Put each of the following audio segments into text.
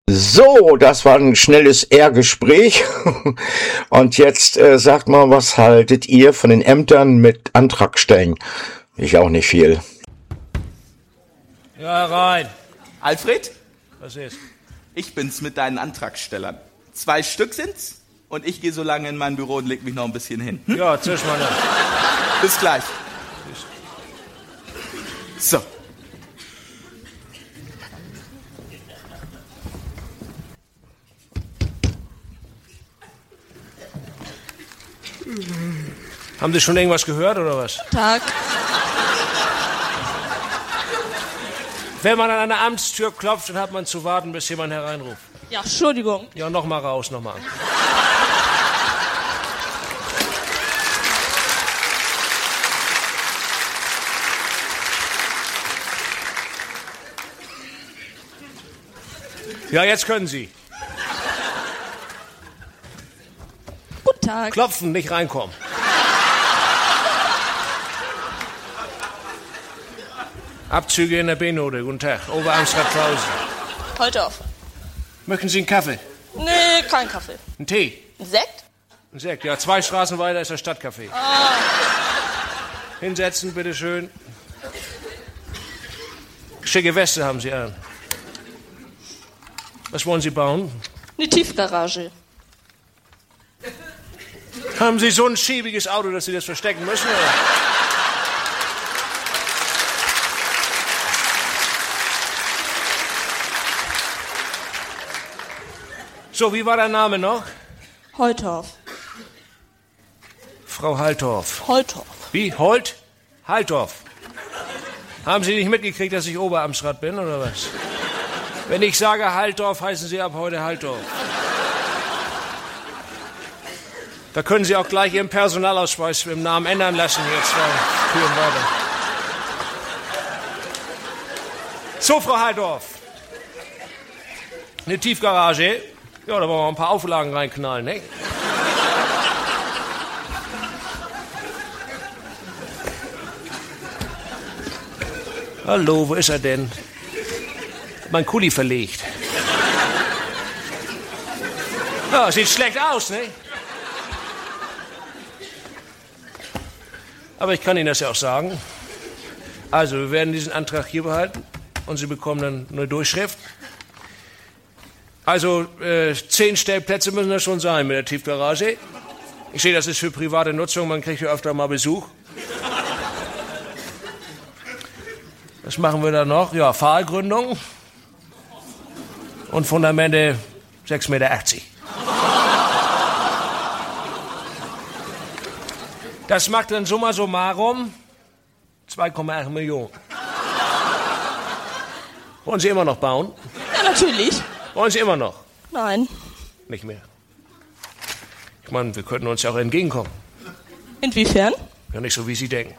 So, das war ein schnelles R-Gespräch. Und jetzt sagt mal, was haltet ihr von den Ämtern mit Antragstellen? Ich auch nicht viel. Ja, rein. Alfred? Was ist? Ich bin's mit deinen Antragstellern. 2 Stück sind's und ich gehe so lange in mein Büro und leg mich noch ein bisschen hin. Ja, zisch mal nach. Bis gleich. So. Haben Sie schon irgendwas gehört oder was? Tag. Wenn man an einer Amtstür klopft, dann hat man zu warten, bis jemand hereinruft. Ja, Entschuldigung. Ja, noch mal raus, noch mal. Ja, jetzt können Sie. Guten Tag. Klopfen, nicht reinkommen. Abzüge in der B-Note. Guten Tag. Oberamtsrat Klausen. Heute auf. Möchten Sie einen Kaffee? Nee, kein Kaffee. Einen Tee? Ein Sekt? Ein Sekt. Ja, 2 Straßen weiter ist das Stadtcafé. Hinsetzen, bitteschön. Schicke Weste haben Sie an. Was wollen Sie bauen? Eine Tiefgarage. Haben Sie so ein schäbiges Auto, dass Sie das verstecken müssen? Oder? So, wie war der Name noch? Holtorf. Frau Haltorf. Holtorf. Wie? Holt? Haltorf. Haben Sie nicht mitgekriegt, dass ich Oberamtsrat bin, oder was? Wenn ich sage Haltorf, heißen Sie ab heute Haltorf. Da können Sie auch gleich Ihren Personalausweis im Namen ändern lassen, hier 2 Türen weiter. So, Frau Haltorf. Eine Tiefgarage. Ja, da wollen wir ein paar Auflagen reinknallen, ne? Hallo, wo ist er denn? Mein Kuli verlegt. Ja, sieht schlecht aus, ne? Aber ich kann Ihnen das ja auch sagen. Also, wir werden diesen Antrag hier behalten und Sie bekommen dann eine Durchschrift. Also, 10 Stellplätze müssen das schon sein mit der Tiefgarage. Ich sehe, das ist für private Nutzung, man kriegt ja öfter mal Besuch. Was machen wir da noch? Ja, Pfahlgründung. Und Fundamente 6,80 Meter. Das macht dann summa summarum 2,8 Millionen. Wollen Sie immer noch bauen? Ja, natürlich. Wollen Sie immer noch? Nein. Nicht mehr. Ich meine, wir könnten uns ja auch entgegenkommen. Inwiefern? Ja, nicht so, wie Sie denken.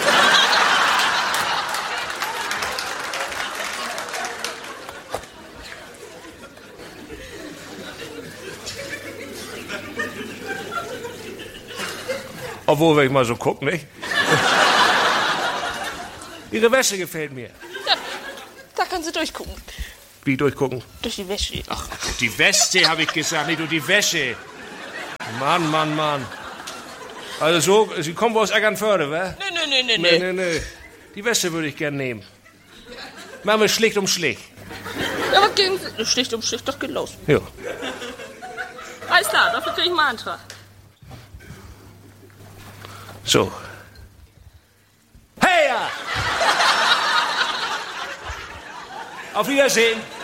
Obwohl, wenn ich mal so gucke, nicht? Ihre Wäsche gefällt mir. Ja, da können Sie durchgucken. Wie durchgucken? Durch die Wäsche. Ach, die Weste, habe ich gesagt, nicht durch die Wäsche. Mann, Mann, Mann. Also so, Sie kommen wohl aus Eckernförde, wa? Nee. Die Weste würde ich gern nehmen. Machen wir schlicht um schlicht. Ja, aber gehen Sie... Schlicht um Schlicht, doch geht los. Ja. Alles klar, dafür kriege ich mal einen Antrag. So. Hey! Ja! Auf Wiedersehen.